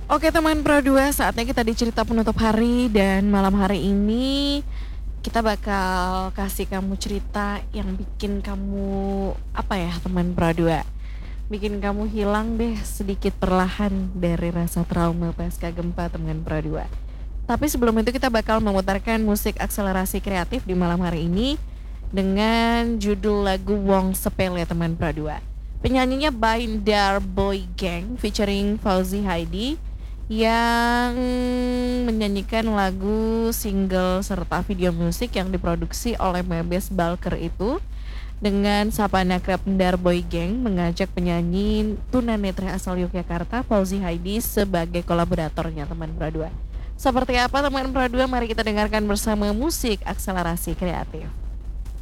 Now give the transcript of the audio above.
Oke teman Pro 2, saatnya kita di cerita penutup hari dan malam hari ini kita bakal kasih kamu cerita yang bikin kamu apa ya teman Pro 2? Bikin kamu hilang deh sedikit perlahan dari rasa trauma pasca gempa teman Pro 2. Tapi sebelum itu kita bakal memutarkan musik akselerasi kreatif di malam hari ini dengan judul lagu Wong Sepele teman Pro 2. Penyanyinya Binder Boy Gang featuring Fauzi Haidi yang menyanyikan lagu single serta video musik yang diproduksi oleh Mebes Balker itu dengan Sapana Krep Boy Gang mengajak penyanyi tunanetra asal Yogyakarta Fauzi Haidi sebagai kolaboratornya teman Pro 2. Seperti apa teman Pro 2? Mari kita dengarkan bersama musik akselerasi kreatif.